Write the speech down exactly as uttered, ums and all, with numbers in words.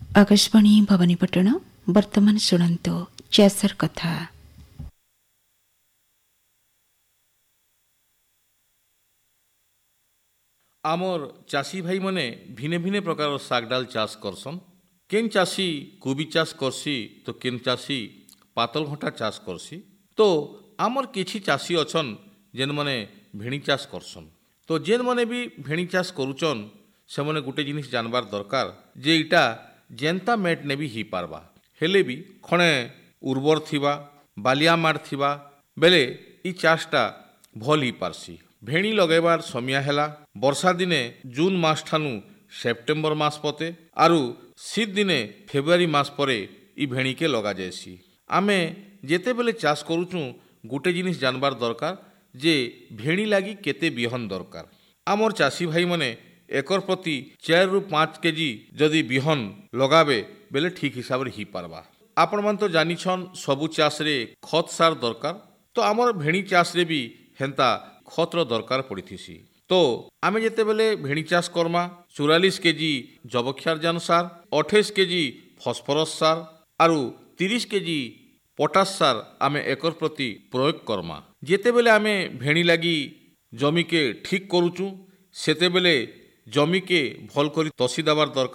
आकाशवाणी भवानीपटण वर्तमान शुणन्तु चासर कथा। आमर चाषी भाई मने भिने भिने प्रकार साग डाल चाष करसन। केन चाषी कोबी चाष करसी तो केन चाषी पातल घंटा चाष करसी। तो आमर किछि चाषी अछन जेन मने भेणी चाष करसन। तो जेन मने भी भेणी चाष करुचन से मने गुटे जिनिस जानबार दरकार जे इटा जेंता मेट ने भी ही पारबा हेले भी खणे उर्वर थिबा बालिया मार थिबा बेले ई चाषटा भल ही पारसी। भेणी लगेबार समय हेला वर्षा दिने जून मास ठानु सेप्टेम्बर मास पते आरु शीत दिने फेब्रुआरी मास परे ई भेणी के लगा जायसी। आमे जेते बेले चाष करुचु गुटे जिनिस जानबार दरकार जे भेणी लागी केते बिहन दरकार। आमर चाषी भाई मने एकर प्रति चार रु पाँच केजी जदि बिहन लगाबे बेले ठीक हिसाब रे ही पारबा। आपण मन तो जानिछन सबु चाष रे खत सार दरकार। तो आमर भेणी चाष रे भी हेंता खतर दरकार पड़िथिसी। तो आमे जेते बेले भेणी चाष करमा चौवालीस केजी जबक्षारजान सार अट्ठाईस केजी फॉस्फोरस सार आरु तीस केजी पोटास सार आमे एकर प्रति प्रयोग करमा। जेते बेले आमे भेणी लागी जमी के ठीक करूचु सेते बेले जमी के भल करी तसी दबार दरकार।